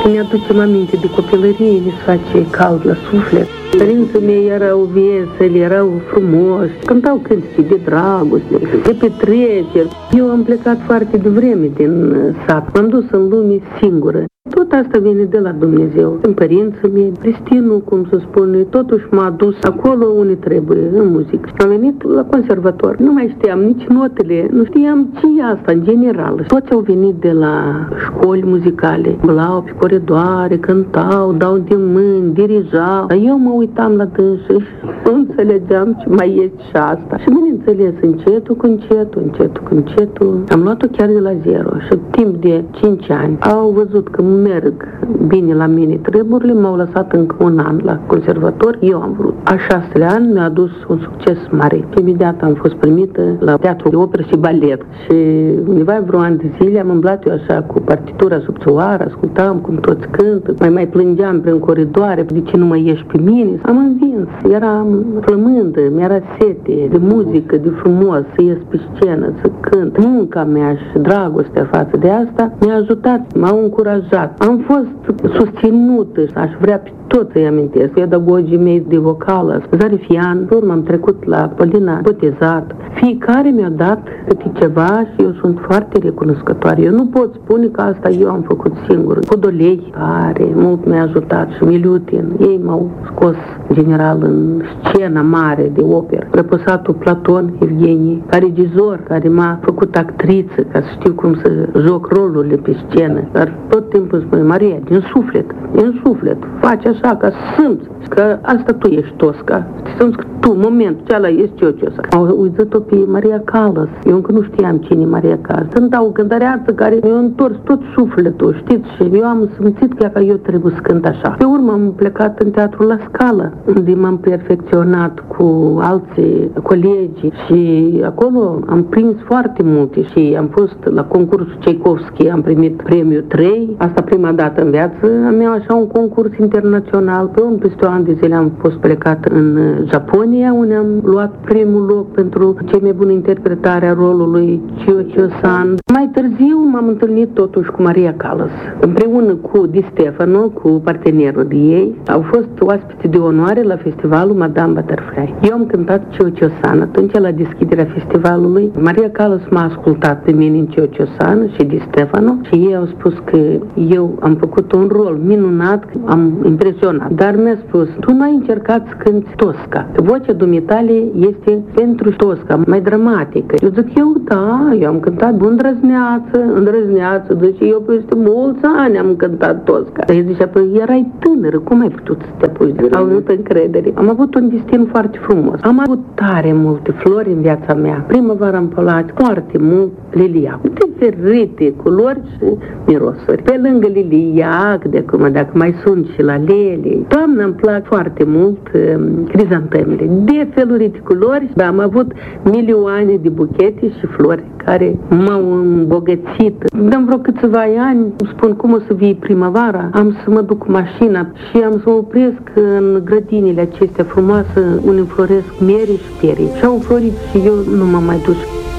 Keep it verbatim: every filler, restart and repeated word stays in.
Ne aducem aminte de copilărie, ne face cald la suflet. Părinții mei erau veseli, erau frumoși, cântau cântece de dragoste, de petreceri. Eu am plecat foarte devreme din sat, m-am dus în lume singură. Tot asta vine de la Dumnezeu. În părinții mei, destinul, cum se spune, totuși m-a dus acolo unde trebuie, în muzică. Am venit la conservator. Nu mai știam nici notele, nu știam ce e asta, în general. Toți au venit de la școli muzicale, blau pe coridoare, cântau, dau de mâini, dirijau. Dar eu mă uitam la dânsă și nu înțelegeam ce mai e și asta. Și bineînțeles, încetul cu încetul, încetul cu încetul. Am luat-o chiar de la zero și timp de cinci ani au văzut că merg bine la mine treburile, m-au lăsat încă un an la conservator, eu am vrut. A șaselea an mi-a adus un succes mare. Imediat am fost primită la teatru de operă și balet și undeva vreo an de zile am îmblat eu așa cu partitura subțioară, ascultam cum toți cântă, mai mai plângeam prin coridoare, de ce nu mai ieși pe mine? Am învins, eram flămândă, mi-era sete de muzică, de frumos, să ies pe scenă, să cânt. Munca mea și dragostea față de asta mi-a ajutat, m-au încurajat. Am fost susținută, aș vrea pe toți să-i amintesc, pedagogii mei de vocală, Zarifian, pe urmă am trecut la Polina Botezat. Fiecare mi-a dat câte ceva și eu sunt foarte recunoscătoare. Eu nu pot spune că asta eu am făcut singur. Podolei, care mult mi-a ajutat, și Miliutin, ei m-au scos general în scena mare de operă. Răposatul Platon Evgenie, ca regizor, care m-a făcut actriță, ca să știu cum să joc rolurile pe scenă. Dar tot timpul îmi spune, Maria, din suflet, din suflet, faci așa, ca sunt, că asta tu ești Tosca. Simți că tu, momentul ceala, ești Ciociosa. Au uitat-o pe Maria Callas. Eu încă nu știam cine e Maria Callas. Sunt o cântăreață care mi-a întors tot sufletul, știți? Și eu am simțit că eu trebuie să cânt așa. Pe urmă am plecat în teatru La Scala, unde m-am perfecționat cu alții colegi și acolo am prins foarte multe și am fost la concursul Tchaikovsky, am primit premiul trei, asta prima dată în viață, am mea așa un concurs internațional. Pe un peste un an de zile am fost plecat în Japonia, unde am luat primul loc pentru cea mai bună interpretare a rolului Chiyo-San. Mai târziu m-am întâlnit totuși cu Maria Callas, împreună cu Di Stefano, cu partenerul de ei. Au fost oaspeți de onoare la festivalul Madame Butterfly. Eu am cântat Chiyo-San atunci la deschiderea festivalului. Maria Callas m-a ascultat pe mine în Chiyo-San și Di Stefano și ei au spus că eu am făcut un rol minunat, am impresionat. Dar mi-a spus, tu nu ai încercat să cânti Tosca. Vocea dumitale este pentru Tosca, mai dramatică. Eu zic, eu da, eu am cântat îndrăzneață, îndrăzneață, deci eu peste mulți ani am cântat Tosca. Dar el zicea, păi erai tânără, cum ai putut să te apuci? Am avut încredere. Am avut un destin foarte frumos. Am avut tare multe flori în viața mea. Primăvara îmi place foarte mult liliac. Diferite culori și mirosuri. Pe lângă liliac, de acum, dacă mai sunt și la lele. Toamna îmi plac foarte mult um, crizantemele. De felurite culori, dar am avut milioane de buchete și flori care m-au îmbogățit. Dăm vreo câțiva ani, îmi spun cum o să vii primăvara, am să mă duc cu mașina și am să mă opresc în grădinile acestea frumoase unde înfloresc mere și pere. Și au înflorit și eu nu m-am mai dus.